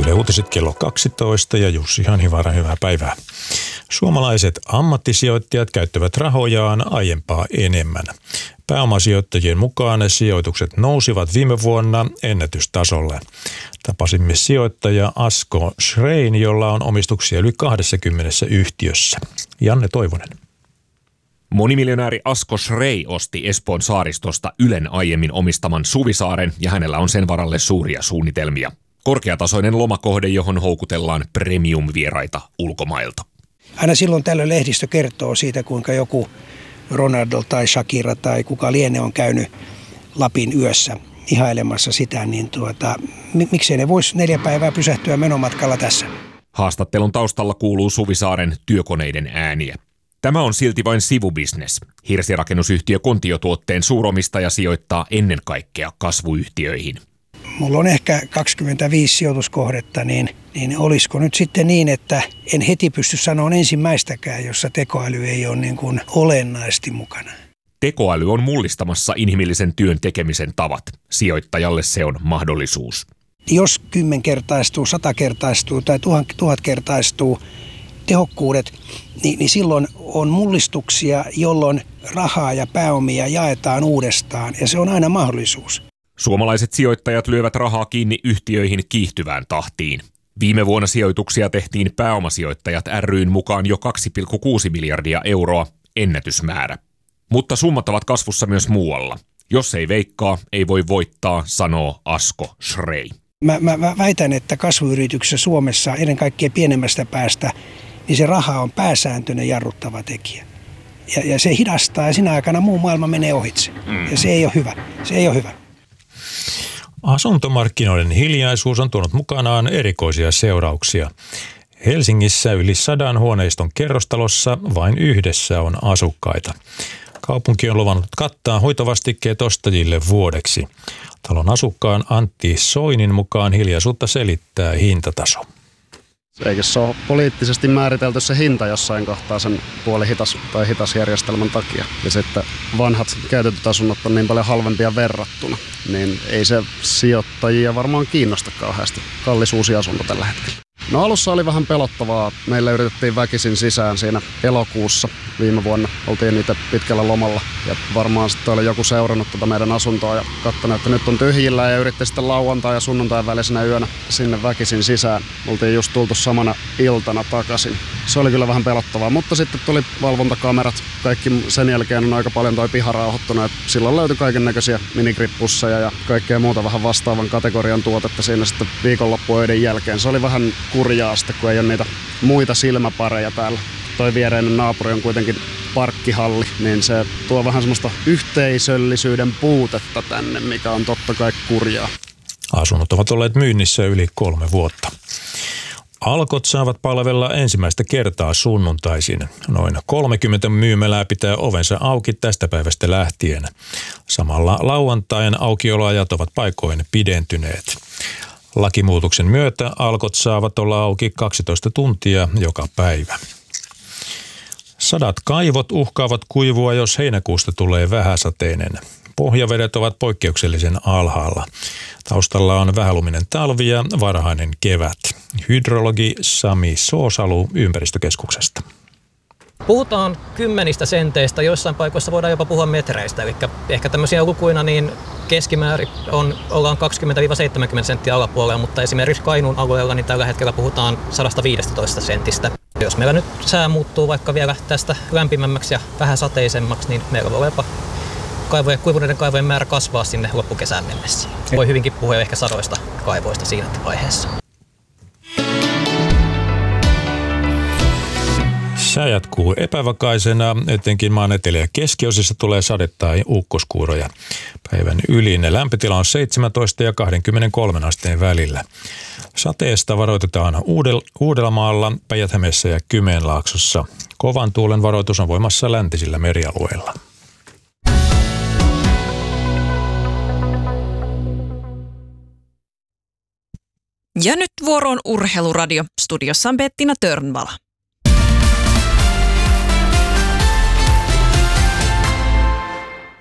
Yle Uutiset kello 12 ja Jussi Hanhivaara, hyvää päivää. Suomalaiset ammattisijoittajat käyttävät rahojaan aiempaa enemmän. Pääomasijoittajien mukaan sijoitukset nousivat viime vuonna ennätystasolle. Tapasimme sijoittaja Asko Schrein, jolla on omistuksia yli 20 yhtiössä. Janne Toivonen. Monimiljonääri Asko Schrey osti Espoon saaristosta Ylen aiemmin omistaman Suvisaaren ja hänellä on sen varalle suuria suunnitelmia. Korkeatasoinen lomakohde, johon houkutellaan premium-vieraita ulkomailta. Aina silloin tällöin lehdistö kertoo siitä, kuinka joku Ronaldo tai Shakira tai kuka liene on käynyt Lapin yössä ihailemassa sitä, niin miksei ne voisi 4 päivää pysähtyä menomatkalla tässä. Haastattelun taustalla kuuluu Suvisaaren työkoneiden ääniä. Tämä on silti vain sivubisnes. Hirsirakennusyhtiö Kontiotuotteen suuromistaja sijoittaa ennen kaikkea kasvuyhtiöihin. Mulla on ehkä 25 sijoituskohdetta, niin olisiko nyt sitten niin, että en heti pysty sanomaan ensimmäistäkään, jossa tekoäly ei ole niin kuin olennaisesti mukana. Tekoäly on mullistamassa inhimillisen työn tekemisen tavat. Sijoittajalle se on mahdollisuus. Jos 10-kertaistuu, 100-kertaistuu tai 1000-kertaistuu tehokkuudet, niin silloin on mullistuksia, jolloin rahaa ja pääomia jaetaan uudestaan ja se on aina mahdollisuus. Suomalaiset sijoittajat lyövät rahaa kiinni yhtiöihin kiihtyvään tahtiin. Viime vuonna sijoituksia tehtiin Pääomasijoittajat ry:n mukaan jo 2,6 miljardia euroa, ennätysmäärä. Mutta summat ovat kasvussa myös muualla. Jos ei veikkaa, ei voi voittaa, sanoo Asko Schrey. Mä väitän, että kasvuyrityksessä Suomessa, ennen kaikkea pienemmästä päästä, niin se raha on pääsääntöinen jarruttava tekijä. Ja se hidastaa ja sinä aikana muu maailma menee ohitse. Ja se ei ole hyvä. Se ei ole hyvä. Asuntomarkkinoiden hiljaisuus on tuonut mukanaan erikoisia seurauksia. Helsingissä yli 100 huoneiston kerrostalossa vain yhdessä on asukkaita. Kaupunki on luvannut kattaa hoitovastikkeet ostajille vuodeksi. Talon asukkaan Antti Soinin mukaan hiljaisuutta selittää hintataso. Eikö se ole poliittisesti määritelty se hinta jossain kohtaa sen puolihitas tai hitasjärjestelmän takia. Ja sitten vanhat käytetyt asunnot on niin paljon halvempia verrattuna, niin ei se sijoittajia varmaan kiinnosta kauheasti. Kallis uusi asunto tällä hetkellä. No alussa oli vähän pelottavaa. Meillä yritettiin väkisin sisään siinä elokuussa viime vuonna. Oltiin niitä pitkällä lomalla ja varmaan sitten oli joku seurannut tätä meidän asuntoa ja katsonut, että nyt on tyhjillä ja yritti sitten lauantai ja sunnuntain välisenä yönä sinne väkisin sisään. Oltiin just tultu samana iltana takaisin. Se oli kyllä vähän pelottavaa, mutta sitten tuli valvontakamerat. Kaikki sen jälkeen on aika paljon toi piha rauhoittunut. Silloin löytyi kaiken näköisiä minigripusseja ja kaikkea muuta vähän vastaavan kategorian tuotetta siinä sitten viikonloppuöiden jälkeen. Se oli vähän kurjaa sitten, kun ei ole niitä muita silmäpareja täällä. Toi viereinen naapuri on kuitenkin parkkihalli, niin se tuo vähän semmoista yhteisöllisyyden puutetta tänne, mikä on totta kai kurjaa. Asunnot ovat olleet myynnissä yli 3 vuotta. Alkot saavat palvella ensimmäistä kertaa sunnuntaisin. Noin 30 myymälää pitää ovensa auki tästä päivästä lähtien. Samalla lauantain aukioloajat ovat paikoin pidentyneet. Lakimuutoksen myötä Alkot saavat olla auki 12 tuntia joka päivä. 100 kaivot uhkaavat kuivua, jos heinäkuusta tulee vähäsateinen. Pohjavedet ovat poikkeuksellisen alhaalla. Taustalla on vähäluminen talvi ja varhainen kevät. Hydrologi Sami Soosalu Ympäristökeskuksesta. Puhutaan 10 senteistä, joissain paikoissa voidaan jopa puhua metreistä. Eli ehkä tämmöisiä lukuina niin keskimäärin ollaan 20-70 senttiä alapuolella, mutta esimerkiksi Kainuun alueella niin tällä hetkellä puhutaan 115 sentistä. Jos meillä nyt sää muuttuu vaikka vielä tästä lämpimämmäksi ja vähän sateisemmaksi, niin meillä voi jopa kuivuneiden kaivojen määrä kasvaa sinne loppukesään mennessä. Voi hyvinkin puhua ehkä 100 kaivoista siinä vaiheessa. Sää jatkuu epävakaisena, etenkin maan etelä- ja keskiosissa tulee sadetta tai ukkoskuuroja. Päivän ylin lämpötila on 17 ja 23 asteen välillä. Sateesta varoitetaan Uudellamaalla, Päijät-Hämeessä ja Kymenlaaksossa. Kovan tuulen varoitus on voimassa läntisillä merialueilla. Ja nyt vuoroon Urheiluradio. Studiossa on Bettina Törnvala.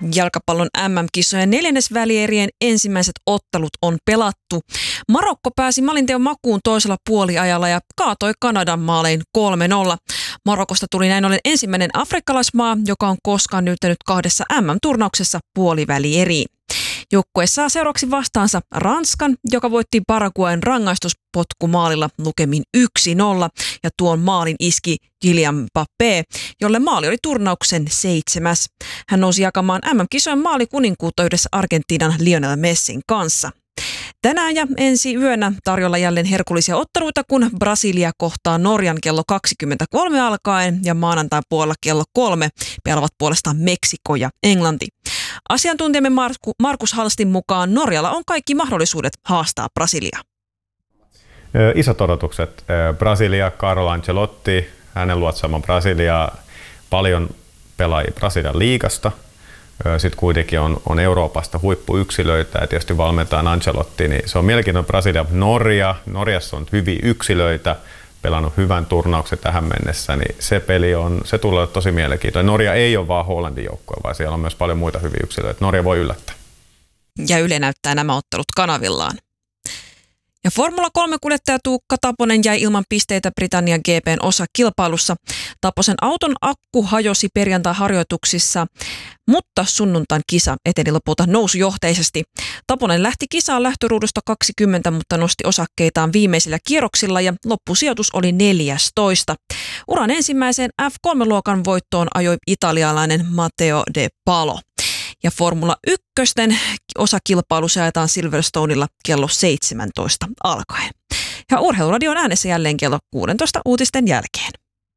Jalkapallon MM-kisojen neljännesvälierien ensimmäiset ottelut on pelattu. Marokko pääsi maalinteon makuun toisella puoliajalla ja kaatoi Kanadan maalein 3-0. Marokosta tuli näin ollen ensimmäinen afrikkalaismaa, joka on koskaan yltänyt 2 MM-turnauksessa puolivälieriin. Joukkue saa seuraavaksi vastaansa Ranskan, joka voitti Paraguayn rangaistuspotkumaalilla lukemin 1-0 ja tuon maalin iski Kylian Mbappé, jolle maali oli turnauksen 7. Hän nousi jakamaan MM-kisojen maalikuninkuutta yhdessä Argentiinan Lionel Messin kanssa. Tänään ja ensi yönä tarjolla jälleen herkullisia otteluita, kun Brasilia kohtaa Norjan kello 23 alkaen ja maanantain puolella kello 3 pelaavat puolestaan Meksiko ja Englanti. Asiantuntijamme Markus Halstin mukaan Norjalla on kaikki mahdollisuudet haastaa Brasiliaa. Isot odotukset. Brasilia, Carlo Ancelotti, hänen luotsaamaan Brasiliaa, paljon pelaajia Brasilian liigasta. Sitten kuitenkin on Euroopasta huippuyksilöitä ja tietysti valmentaan Ancelotti, niin se on mielenkiintoinen. Brasilia, Norjassa on hyviä yksilöitä, pelannut hyvän turnauksen tähän mennessä, niin se tulee olla tosi mielenkiintoinen. Norja ei ole vaan Hollandin joukkue, vaan siellä on myös paljon muita hyviä yksilöitä. Norja voi yllättää. Ja Yle näyttää nämä ottelut kanavillaan. Ja Formula 3-kuljettaja Tuukka Taponen jäi ilman pisteitä Britannian GP:n osakilpailussa. Taposen auton akku hajosi perjantai-harjoituksissa, mutta sunnuntain kisa eteni lopulta nousujohteisesti. Taponen lähti kisaan lähtöruudusta 20, mutta nosti osakkeitaan viimeisillä kierroksilla ja loppusijoitus oli 14. Uran ensimmäiseen F3-luokan voittoon ajoi italialainen Matteo De Palo. Ja Formula 1 osakilpailu jaetaan Silverstoneilla kello 17 alkaen. Ja Urheiluradio on äänessä jälleen kello 16 uutisten jälkeen.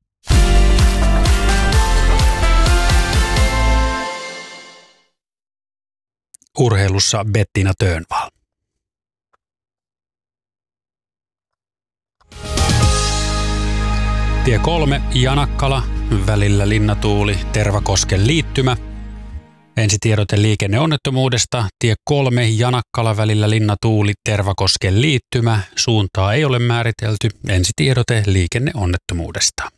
Urheilussa Bettina Tönvall. Tie 3 Janakkala, välillä Linnatuuli, Tervakosken liittymä. Ensitiedote liikenneonnettomuudesta. Tie 3 Janakkala, välillä Linnatuuli, Tervakosken liittymä. Suuntaa ei ole määritelty. Ensitiedote liikenneonnettomuudesta.